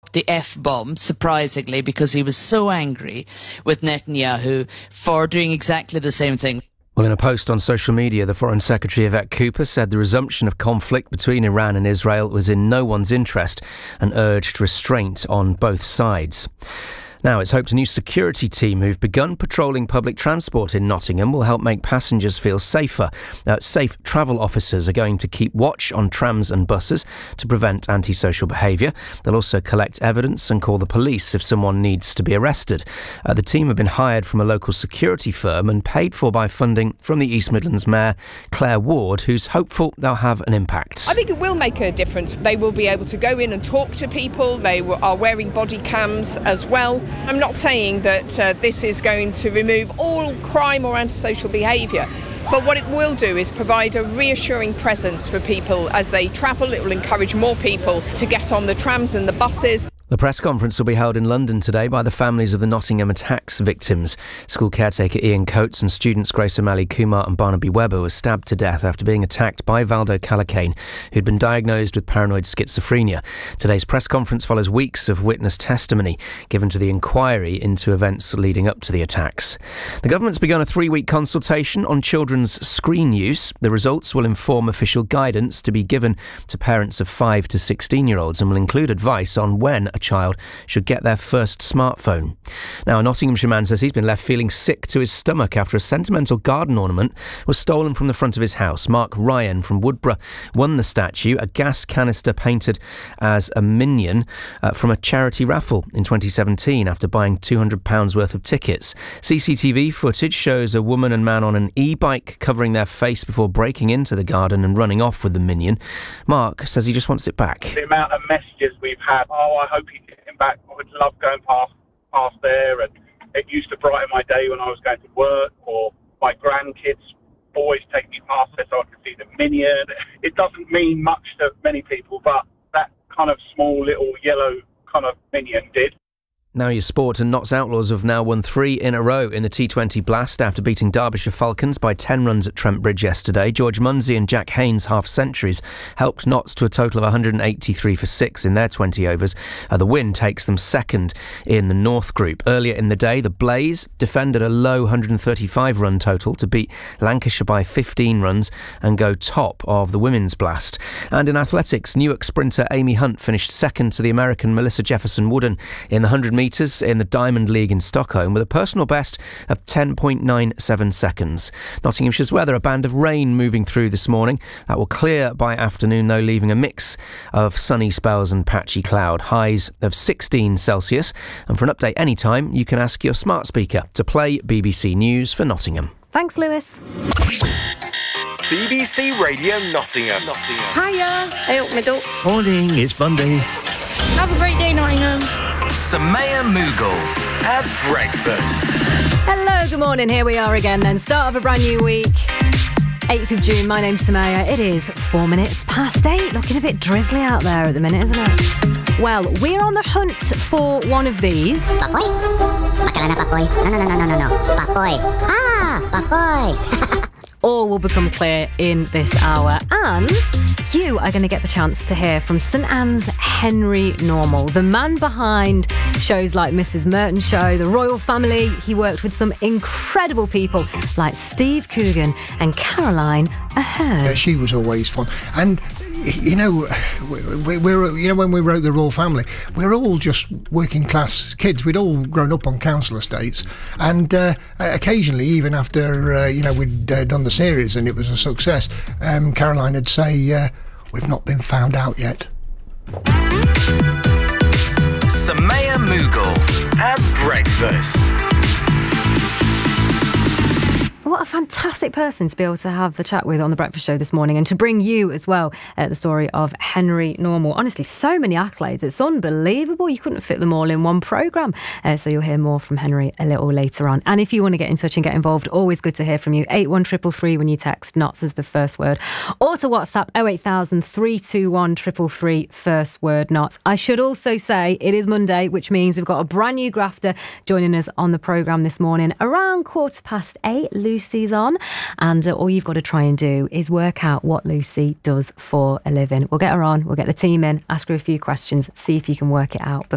dropped the F-bomb, surprisingly, because he was so angry with Netanyahu for doing exactly the same thing. Well, in a post on social media, the Foreign Secretary Yvette Cooper said the resumption of conflict between Iran and Israel was in no one's interest and urged restraint on both sides. Now, it's hoped a new security team who've begun patrolling public transport in Nottingham will help make passengers feel safer. Safe travel officers are going to keep watch on trams and buses to prevent antisocial behaviour. They'll also collect evidence and call the police if someone needs to be arrested. The team have been hired from a local security firm and paid for by funding from the East Midlands Mayor, Claire Ward, who's hopeful they'll have an impact. I think it will make a difference. They will be able to go in and talk to people. They are wearing body cams as well. I'm not saying that this is going to remove all crime or antisocial behaviour, but what it will do is provide a reassuring presence for people as they travel. It will encourage more people to get on the trams and the buses. The press conference will be held in London today by the families of the Nottingham attacks victims. School caretaker Ian Coates and students Grace O'Malley Kumar and Barnaby Webber were stabbed to death after being attacked by Valdo Calacane, who'd been diagnosed with paranoid schizophrenia. Today's press conference follows weeks of witness testimony given to the inquiry into events leading up to the attacks. The government's begun a 3-week consultation on children's screen use. The results will inform official guidance to be given to parents of 5 to 16-year-olds and will include advice on when a child should get their first smartphone. Now, a Nottinghamshire man says he's been left feeling sick to his stomach after a sentimental garden ornament was stolen from the front of his house. Mark Ryan from Woodborough won the statue, a gas canister painted as a minion, from a charity raffle in 2017 after buying £200 worth of tickets. CCTV footage shows a woman and man on an e-bike covering their face before breaking into the garden and running off with the minion. Mark says he just wants it back. The amount of messages we've had, I hope you get him back. I would love going past there, and it used to brighten my day when I was going to work, or my grandkids always take me past there so I can see the minion. It doesn't mean much to many people, but that kind of small little yellow kind of minion did. Now your sport, and Notts Outlaws have now won 3 in a row in the T20 Blast after beating Derbyshire Falcons by 10 runs at Trent Bridge yesterday. George Munsey and Jack Haynes' half-centuries helped Notts to a total of 183 for 6 in their 20 overs. The win takes them second in the North Group. Earlier in the day, the Blaze defended a low 135-run total to beat Lancashire by 15 runs and go top of the Women's Blast. And in athletics, Newark sprinter Amy Hunt finished second to the American Melissa Jefferson Wooden in the 100 metres in the Diamond League in Stockholm with a personal best of 10.97 seconds. Nottinghamshire's weather, a band of rain moving through this morning. That will clear by afternoon, though, leaving a mix of sunny spells and patchy cloud. Highs of 16 Celsius. And for an update anytime, you can ask your smart speaker to play BBC News for Nottingham. Thanks, Lewis. BBC Radio Nottingham. Hiya. Hey up, middle. Morning, it's Monday. Have a great day, Nottingham. Samaya Mughal at breakfast. Hello, good morning. Here we are again then. Start of a brand new week. 8th of June, my name's Samaya. It is 4 minutes past 8. Looking a bit drizzly out there at the minute, isn't it? Well, we're on the hunt for one of these. Papoy? Makalana papoy. No. Papoy. Papoy. All will become clear in this hour. And you are going to get the chance to hear from St Anne's Henry Normal, the man behind shows like Mrs Merton Show, The Royal Family. He worked with some incredible people like Steve Coogan and Caroline Aherne. She was always fun. And you know, when we wrote The Royal Family, we're all just working class kids. We'd all grown up on council estates, and occasionally, even after we'd done the series and it was a success, Caroline would say, "We've not been found out yet." Samaya Mughal at breakfast. What a fantastic person to be able to have the chat with on The Breakfast Show this morning, and to bring you as well the story of Henry Normal. Honestly, so many accolades. It's unbelievable. You couldn't fit them all in one programme. So you'll hear more from Henry a little later on. And if you want to get in touch and get involved, always good to hear from you. 81333 when you text NOTS as the first word. Or to WhatsApp 08000 321 333 first word NOTS. I should also say it is Monday, which means we've got a brand new grafter joining us on the programme this morning. Around 8:15, Lucy's on, and all you've got to try and do is work out what Lucy does for a living. We'll get her on, we'll get the team in, ask her a few questions, see if you can work it out. But